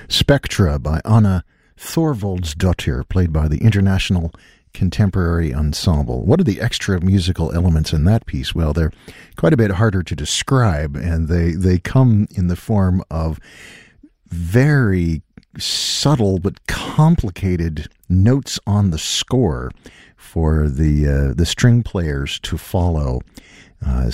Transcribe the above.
Spectra by Anna Thorvaldsdottir, played by the International Contemporary Ensemble. What are the extra musical elements in that piece? Well, they're quite a bit harder to describe, and they come in the form of very subtle but complicated notes on the score for the string players to follow.